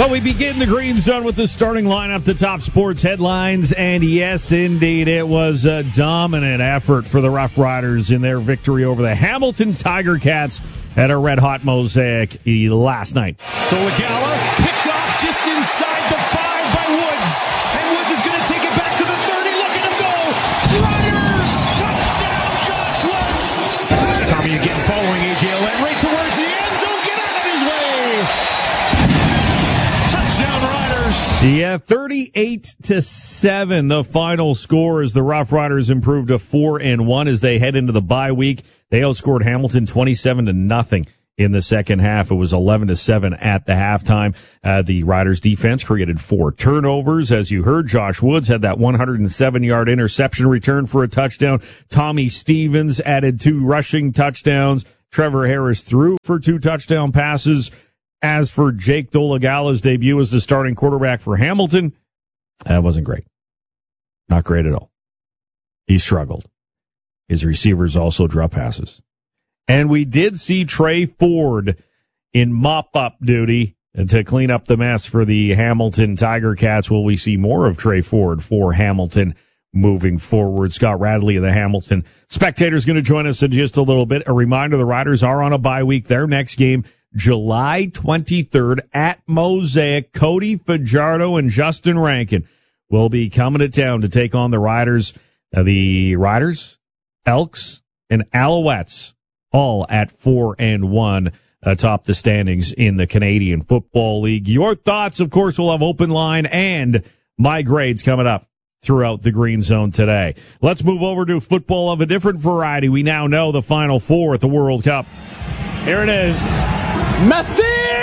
Well, we begin the Green Zone with the starting lineup, the top sports headlines, and yes, indeed, it was a dominant effort for the Rough Riders in their victory over the Hamilton Tiger Cats at a red-hot Mosaic last night. So Legala picked off just inside the 5 by Woods, and Woods is going to take it back to the 30. Look at him go! Riders! Touchdown, Josh Woods! Tommy again following A.J. Allen right towards the end zone. Get out of his way! Touchdown, Riders! Yeah, 38-7, the final score as the Rough Riders improved to 4-1 as they head into the bye week. They outscored Hamilton 27-0 in the second half. It was 11-7 at the halftime. The Riders defense created 4 turnovers. As you heard, Josh Woods had that 107-yard interception return for a touchdown. Tommy Stevens added 2 rushing touchdowns. Trevor Harris threw for 2 touchdown passes. As for Jake Dolegala's debut as the starting quarterback for Hamilton, that wasn't great. Not great at all. He struggled. His receivers also dropped passes. And we did see Trey Ford in mop-up duty to clean up the mess for the Hamilton Tiger Cats. Will we see more of Trey Ford for Hamilton moving forward? Scott Radley of the Hamilton Spectator is going to join us in just a little bit. A reminder, the Riders are on a bye week. Their next game, July 23rd at Mosaic. Cody Fajardo and Justin Rankin will be coming to town to take on the Riders. The Riders, Elks, and Alouettes all at 4-1 atop the standings in the Canadian Football League. Your thoughts, of course, we'll have open line and my grades coming up throughout the Green Zone today. Let's move over to football of a different variety. We now know the Final Four at the World Cup. Here it is. Messi!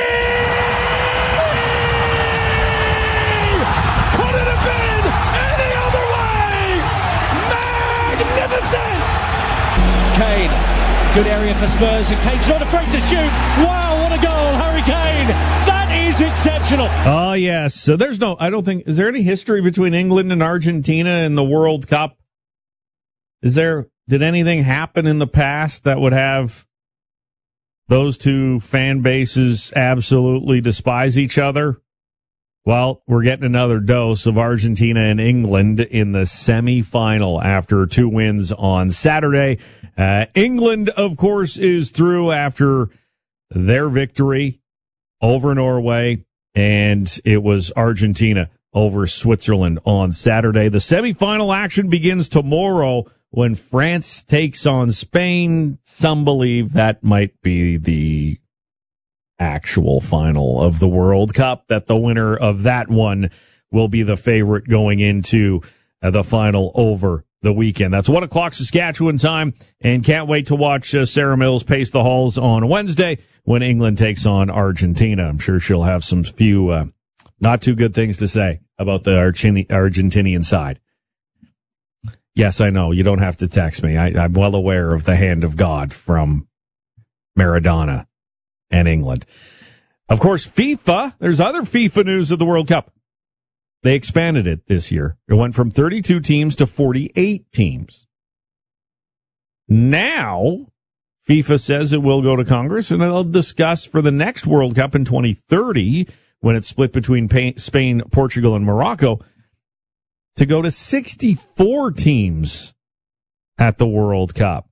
Couldn't have been any other way! Magnificent! Kane. Good area for Spurs, and Kane's not afraid to shoot. Wow, what a goal, Harry Kane! That is exceptional. Oh, yes. So is there any history between England and Argentina in the World Cup? Did anything happen in the past that would have those two fan bases absolutely despise each other? Well, we're getting another dose of Argentina and England in the semifinal after 2 wins on Saturday. England, of course, is through after their victory over Norway, and it was Argentina over Switzerland on Saturday. The semifinal action begins tomorrow when France takes on Spain. Some believe that might be the actual final of the World Cup, that the winner of that one will be the favorite going into the final over the weekend. That's 1 o'clock Saskatchewan time, and can't wait to watch Sarah Mills pace the halls on Wednesday when England takes on Argentina. I'm sure she'll have some few not too good things to say about the Argentinian side. Yes, I know. You don't have to text me. I'm well aware of the hand of God from Maradona and England. Of course, FIFA. There's other FIFA news of the World Cup. They expanded it this year. It went from 32 teams to 48 teams. Now, FIFA says it will go to Congress, and they'll discuss for the next World Cup in 2030, when it's split between Spain, Portugal, and Morocco, to go to 64 teams at the World Cup.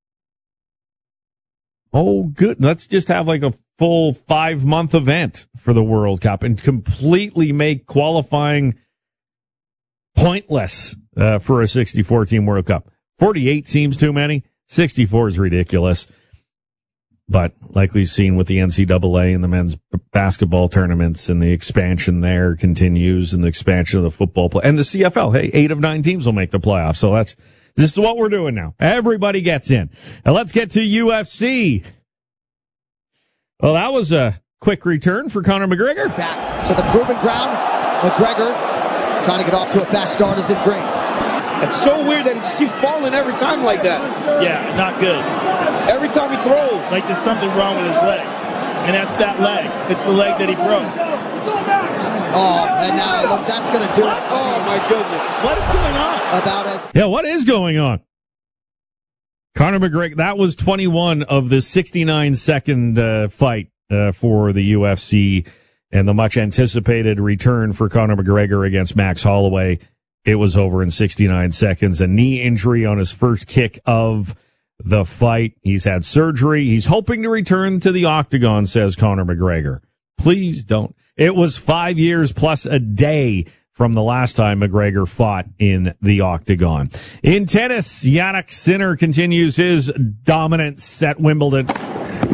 Oh, good. Let's just have like a full 5-month event for the World Cup and completely make qualifying pointless for a 64-team World Cup. 48 seems too many. 64 is ridiculous. But like we've seen with the NCAA and the men's basketball tournaments, and the expansion there continues, and the expansion of the football play and the CFL. Hey, 8 of 9 teams will make the playoffs. So this is what we're doing now. Everybody gets in. And let's get to UFC. Well, that was a quick return for Conor McGregor. Back to the proven ground. McGregor trying to get off to a fast start as it green. It's so weird that he just keeps falling every time like that. Yeah, not good. Every time he throws. Like there's something wrong with his leg. And that's that leg. It's the leg that he broke. Oh, and now look, that's going to do it. Oh, my goodness. What is going on? Yeah, what is going on? Conor McGregor, that was 21 of the 69-second fight for the UFC. and the much-anticipated return for Conor McGregor against Max Holloway. It was over in 69 seconds. A knee injury on his first kick of the fight. He's had surgery. He's hoping to return to the octagon, says Conor McGregor. Please don't. It was 5 years plus a day from the last time McGregor fought in the octagon. In tennis, Jannik Sinner continues his dominance at Wimbledon. Games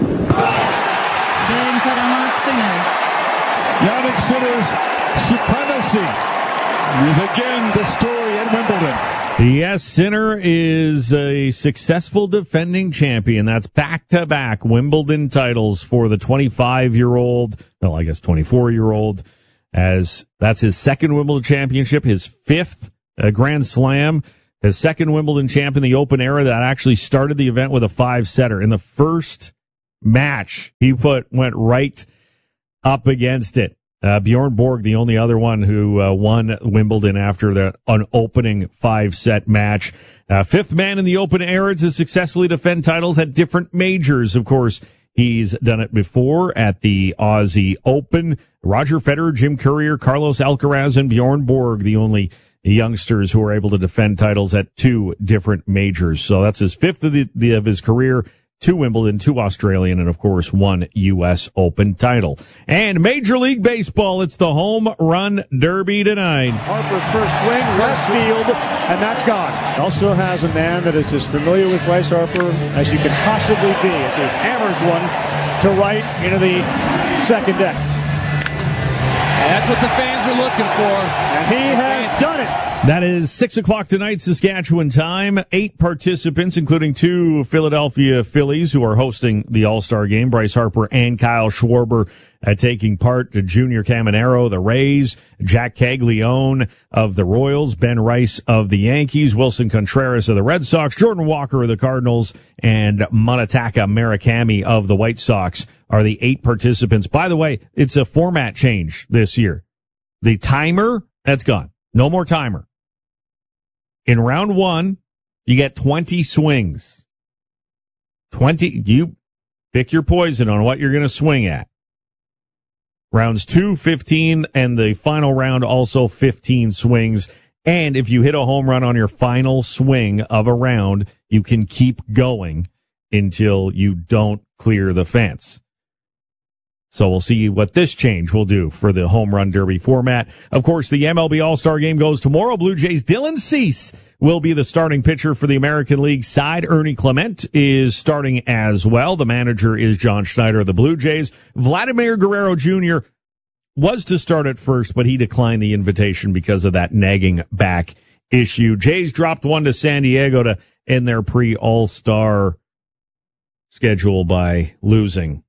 that are not Sinner. Jannik Sinner's supremacy is again the story at Wimbledon. Yes, Sinner is a successful defending champion. That's back-to-back Wimbledon titles for the 25-year-old, well, I guess 24-year-old, as that's his second Wimbledon championship, his fifth Grand Slam, his second Wimbledon champ in the Open era that actually started the event with a 5-setter. In the first match, he went right up against it. Bjorn Borg, the only other one who won Wimbledon after an opening 5-set match. Fifth man in the Open era to successfully defend titles at different majors. Of course, he's done it before at the Aussie Open. Roger Federer, Jim Courier, Carlos Alcaraz, and Bjorn Borg, the only youngsters who are able to defend titles at 2 different majors. So that's his fifth of his career. 2 Wimbledon, 2 Australian, and of course 1 U.S. Open title. And Major League Baseball, it's the Home Run Derby tonight. Harper's first swing, left field, and that's gone. Also has a man that is as familiar with Bryce Harper as you could possibly be as he hammers one to right into the second deck. That's what the fans are looking for. And he has done it. That is 6 o'clock tonight, Saskatchewan time. 8 participants, including 2 Philadelphia Phillies who are hosting the All-Star game. Bryce Harper and Kyle Schwarber taking part. Junior Caminero, the Rays. Jack Caglione of the Royals. Ben Rice of the Yankees. Wilson Contreras of the Red Sox. Jordan Walker of the Cardinals. And Munetaka Murakami of the White Sox are the 8 participants. By the way, it's a format change this year. The timer, that's gone. No more timer. In round 1, you get 20 swings. 20, you pick your poison on what you're going to swing at. Rounds 2, 15, and the final round also 15 swings. And if you hit a home run on your final swing of a round, you can keep going until you don't clear the fence. So we'll see what this change will do for the Home Run Derby format. Of course, the MLB All-Star Game goes tomorrow. Blue Jays' Dylan Cease will be the starting pitcher for the American League side. Ernie Clement is starting as well. The manager is John Schneider of the Blue Jays. Vladimir Guerrero Jr. was to start at first, but he declined the invitation because of that nagging back issue. Jays dropped one to San Diego to end their pre-All-Star schedule by losing.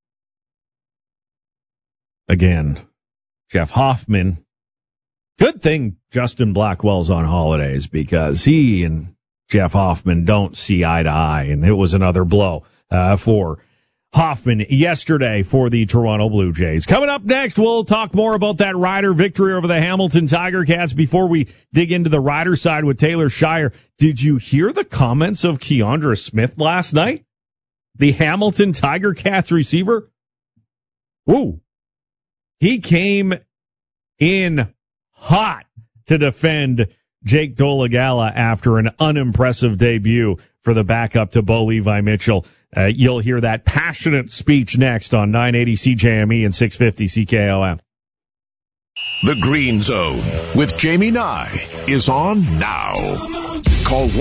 Again, Jeff Hoffman. Good thing Justin Blackwell's on holidays because he and Jeff Hoffman don't see eye to eye, and it was another blow for Hoffman yesterday for the Toronto Blue Jays. Coming up next, we'll talk more about that Rider victory over the Hamilton Tiger Cats. Before we dig into the Rider side with Taylor Shire, did you hear the comments of Keandra Smith last night? The Hamilton Tiger Cats receiver? Woo! He came in hot to defend Jake Dolegala after an unimpressive debut for the backup to Bo Levi Mitchell. You'll hear that passionate speech next on 980 CJME and 650 CKOM. The Green Zone with Jamie Nye is on now. Call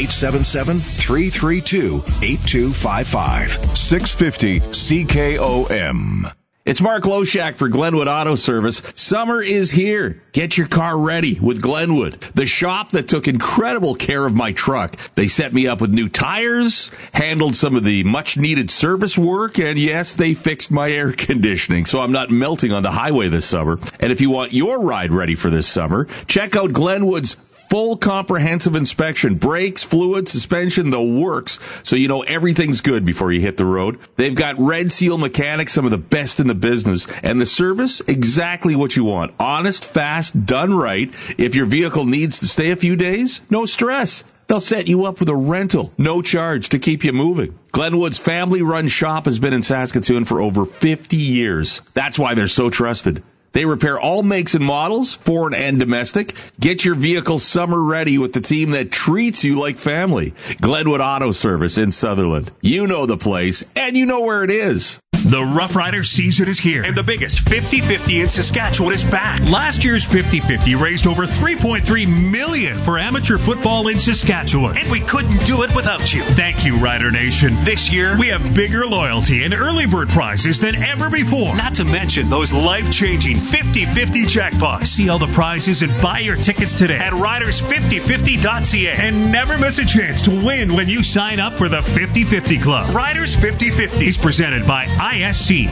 1-877-332-8255. 650 CKOM. It's Mark Loshak for Glenwood Auto Service. Summer is here. Get your car ready with Glenwood, the shop that took incredible care of my truck. They set me up with new tires, handled some of the much-needed service work, and yes, they fixed my air conditioning, so I'm not melting on the highway this summer. And if you want your ride ready for this summer, check out Glenwood's full comprehensive inspection, brakes, fluid, suspension, the works, so you know everything's good before you hit the road. They've got Red Seal mechanics, some of the best in the business, and the service, exactly what you want. Honest, fast, done right. If your vehicle needs to stay a few days, no stress. They'll set you up with a rental, no charge to keep you moving. Glenwood's family-run shop has been in Saskatoon for over 50 years. That's why they're so trusted. They repair all makes and models, foreign and domestic. Get your vehicle summer ready with the team that treats you like family. Glenwood Auto Service in Sutherland. You know the place, and you know where it is. The Rough Rider season is here, and the biggest 50-50 in Saskatchewan is back. Last year's 50-50 raised over $3.3 million for amateur football in Saskatchewan, and we couldn't do it without you. Thank you, Rider Nation. This year, we have bigger loyalty and early bird prizes than ever before, not to mention those life-changing 50-50 jackpots. See all the prizes and buy your tickets today at riders5050.ca, and never miss a chance to win when you sign up for the 50-50 Club. Riders 50-50 is presented by ISC.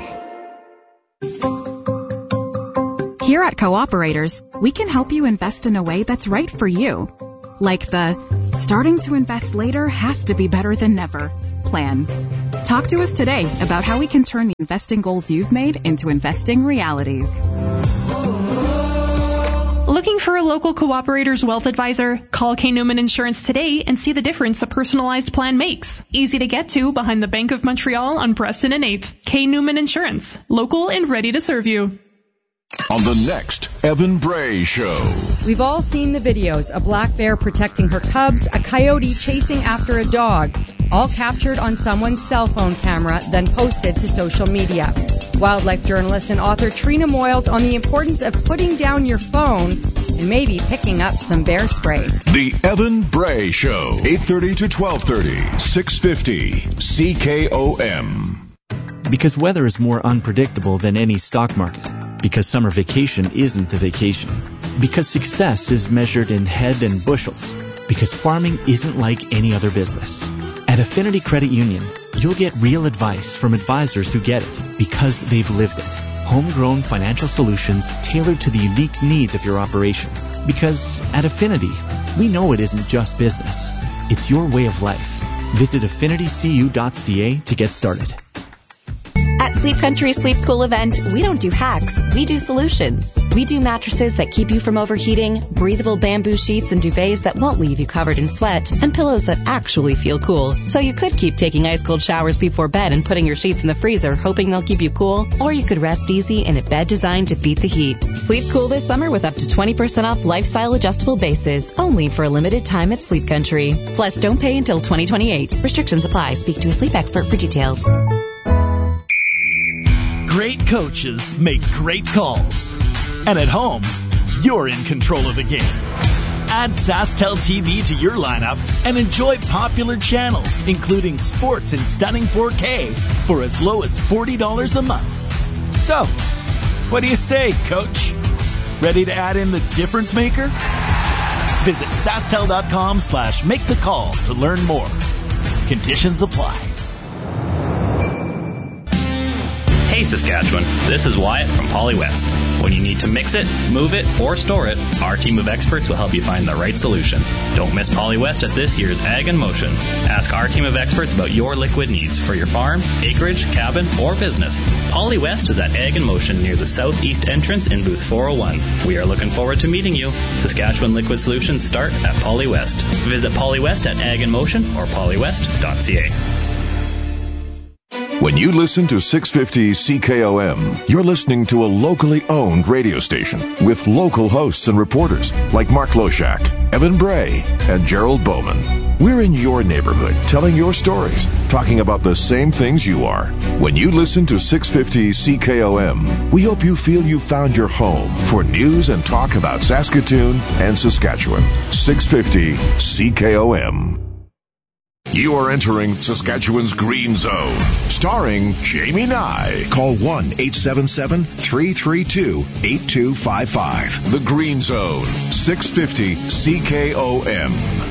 Here at Cooperators, we can help you invest in a way that's right for you. Like the starting to invest later has to be better than never plan. Talk to us today about how we can turn the investing goals you've made into investing realities. Looking for a local Cooperator's wealth advisor? Call K. Newman Insurance today and see the difference a personalized plan makes. Easy to get to behind the Bank of Montreal on Preston and 8th. K. Newman Insurance. Local and ready to serve you. On the next Evan Bray Show. We've all seen the videos, a black bear protecting her cubs, a coyote chasing after a dog, all captured on someone's cell phone camera, then posted to social media. Wildlife journalist and author Trina Moyles on the importance of putting down your phone and maybe picking up some bear spray. The Evan Bray Show, 8:30 to 12:30, 650 CKOM. Because weather is more unpredictable than any stock market. Because summer vacation isn't a vacation. Because success is measured in head and bushels. Because farming isn't like any other business. At Affinity Credit Union, you'll get real advice from advisors who get it because they've lived it. Homegrown financial solutions tailored to the unique needs of your operation. Because at Affinity, we know it isn't just business. It's your way of life. Visit affinitycu.ca to get started. At Sleep Country Sleep Cool event, we don't do hacks, we do solutions. We do mattresses that keep you from overheating, breathable bamboo sheets and duvets that won't leave you covered in sweat, and pillows that actually feel cool. So you could keep taking ice cold showers before bed and putting your sheets in the freezer hoping they'll keep you cool, or you could rest easy in a bed designed to beat the heat. Sleep cool this summer with up to 20% off lifestyle adjustable bases, only for a limited time at Sleep Country. Plus, don't pay until 2028. Restrictions apply. Speak to a sleep expert for details. Great coaches make great calls. And at home, you're in control of the game. Add SaskTel TV to your lineup and enjoy popular channels, including sports in stunning 4K for as low as $40 a month. So, what do you say, Coach? Ready to add in the difference maker? Visit SaskTel.com/make-the-call to learn more. Conditions apply. Hey Saskatchewan, this is Wyatt from Polywest. When you need to mix it, move it, or store it, our team of experts will help you find the right solution. Don't miss Polywest at this year's Ag in Motion. Ask our team of experts about your liquid needs for your farm, acreage, cabin, or business. Polywest is at Ag in Motion near the southeast entrance in booth 401. We are looking forward to meeting you. Saskatchewan liquid solutions start at Polywest. Visit Polywest at Ag in Motion or polywest.ca. When you listen to 650 CKOM, you're listening to a locally owned radio station with local hosts and reporters like Mark Loshak, Evan Bray, and Gerald Bowman. We're in your neighborhood, telling your stories, talking about the same things you are. When you listen to 650 CKOM, we hope you feel you found your home for news and talk about Saskatoon and Saskatchewan. 650 CKOM. You are entering Saskatchewan's Green Zone, starring Jamie Nye. Call 1-877-332-8255. The Green Zone, 650 CKOM.